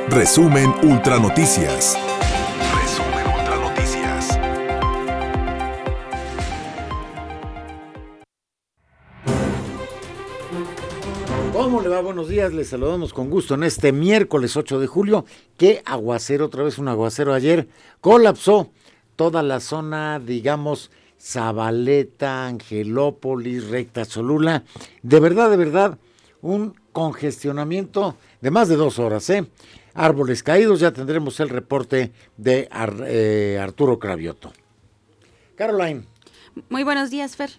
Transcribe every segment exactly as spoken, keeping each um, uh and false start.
Resumen Ultra Noticias. Resumen Ultra Noticias. ¿Cómo le va? Buenos días, les saludamos con gusto en este miércoles ocho de julio. Qué aguacero, otra vez un aguacero ayer, colapsó toda la zona, digamos, Zabaleta, Angelópolis, Recta Cholula. De verdad, de verdad, un congestionamiento de más de dos horas, ¿eh? Árboles caídos, ya tendremos el reporte de Ar, eh, Arturo Cravioto. Caroline. Muy buenos días, Fer.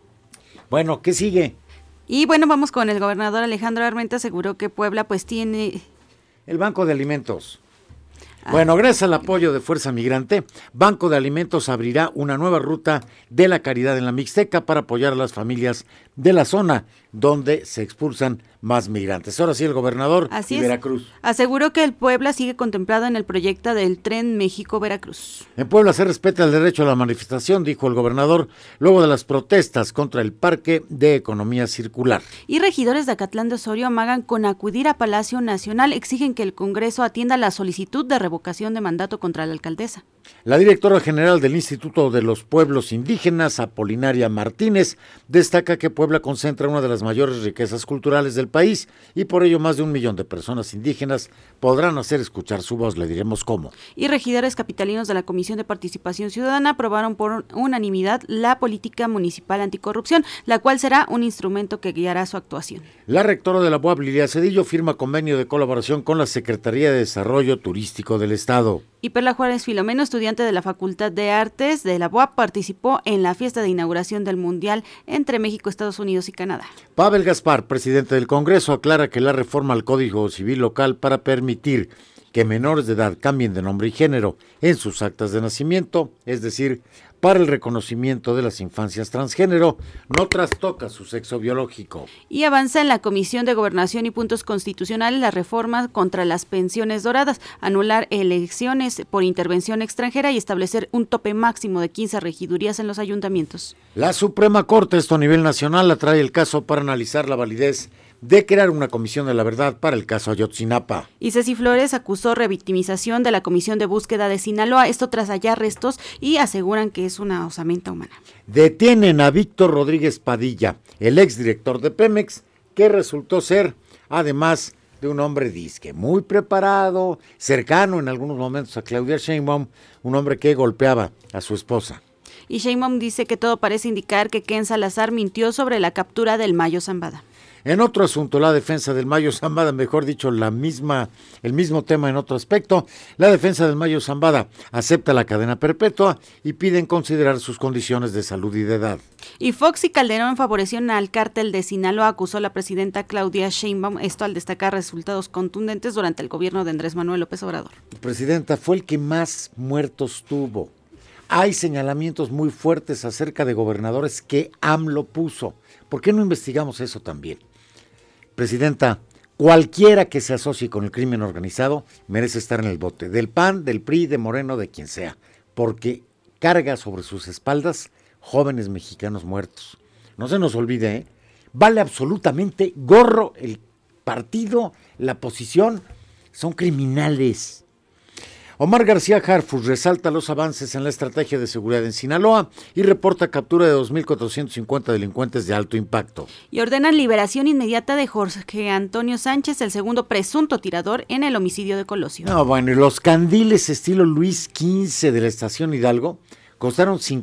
Bueno, ¿qué sigue? Y bueno, vamos con el gobernador Alejandro Armenta, aseguró que Puebla pues tiene... El Banco de Alimentos. Bueno, gracias al apoyo de Fuerza Migrante, Banco de Alimentos abrirá una nueva ruta de la caridad en la Mixteca para apoyar a las familias de la zona donde se expulsan más migrantes. Ahora sí, el gobernador Así de es. Veracruz. Aseguró que el Puebla sigue contemplado en el proyecto del Tren México-Veracruz. En Puebla se respeta el derecho a la manifestación, dijo el gobernador, luego de las protestas contra el Parque de Economía Circular. Y regidores de Acatlán de Osorio amagan con acudir a Palacio Nacional, exigen que el Congreso atienda la solicitud de revocación de mandato contra la alcaldesa. La directora general del Instituto de los Pueblos Indígenas, Apolinaria Martínez, destaca que Puebla concentra una de las mayores riquezas culturales del país y por ello más de un millón de personas indígenas podrán hacer escuchar su voz, le diremos cómo. Y regidores capitalinos de la Comisión de Participación Ciudadana aprobaron por unanimidad la política municipal anticorrupción, la cual será un instrumento que guiará su actuación. La rectora de la U A P, Lilia Cedillo, firma convenio de colaboración con la Secretaría de Desarrollo Turístico del Estado. Y Perla Juárez Filomeno, estudiante de la Facultad de Artes de la U A P, participó en la fiesta de inauguración del Mundial entre México, Estados Unidos y Canadá. Pavel Gaspar, presidente del Congreso, aclara que la reforma al Código Civil local para permitir que menores de edad cambien de nombre y género en sus actas de nacimiento, es decir, para el reconocimiento de las infancias transgénero, no trastoca su sexo biológico. Y avanza en la Comisión de Gobernación y Puntos Constitucionales la reforma contra las pensiones doradas, anular elecciones por intervención extranjera y establecer un tope máximo de quince regidurías en los ayuntamientos. La Suprema Corte, esto a nivel nacional, atrae el caso para analizar la validez de crear una comisión de la verdad para el caso Ayotzinapa. Y Ceci Flores acusó revictimización de la Comisión de Búsqueda de Sinaloa, esto tras hallar restos y aseguran que es una osamenta humana. Detienen a Víctor Rodríguez Padilla, el exdirector de Pemex, que resultó ser, además de un hombre disque, muy preparado, cercano en algunos momentos a Claudia Sheinbaum, un hombre que golpeaba a su esposa. Y Sheinbaum dice que todo parece indicar que Ken Salazar mintió sobre la captura del Mayo Zambada. En otro asunto, la defensa del Mayo Zambada, mejor dicho, la misma, el mismo tema en otro aspecto, la defensa del Mayo Zambada acepta la cadena perpetua y piden considerar sus condiciones de salud y de edad. Y Fox y Calderón favorecieron al cártel de Sinaloa, acusó la presidenta Claudia Sheinbaum, esto al destacar resultados contundentes durante el gobierno de Andrés Manuel López Obrador. Presidenta, fue el que más muertos tuvo. Hay señalamientos muy fuertes acerca de gobernadores que AMLO puso. ¿Por qué no investigamos eso también? Presidenta, cualquiera que se asocie con el crimen organizado merece estar en el bote, del P A N, del P R I, de Moreno, de quien sea, porque carga sobre sus espaldas jóvenes mexicanos muertos. No se nos olvide, ¿eh? Vale absolutamente gorro el partido, la posición, son criminales. Omar García Harfuch resalta los avances en la estrategia de seguridad en Sinaloa y reporta captura de dos mil cuatrocientos cincuenta delincuentes de alto impacto. Y ordenan liberación inmediata de Jorge Antonio Sánchez, el segundo presunto tirador en el homicidio de Colosio. No, bueno, y los candiles estilo Luis quince de la estación Hidalgo costaron cincuenta